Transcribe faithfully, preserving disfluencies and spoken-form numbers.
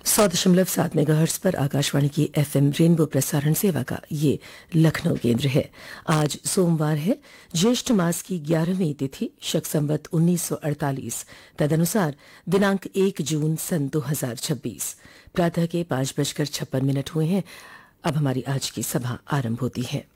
सौ दशमलव सात मेगाहर्ट्ज पर आकाशवाणी की एफएम रेनबो प्रसारण सेवा का ये लखनऊ केंद्र है। आज सोमवार है, ज्येष्ठ मास की ग्यारहवीं तिथि, शक संवत उन्नीस सौ अड़तालीस, तदनुसार दिनांक एक जून सन दो हजार छब्बीस। प्रातः के पांच बजकर छप्पन मिनट हुए हैं। अब हमारी आज की सभा आरंभ होती है।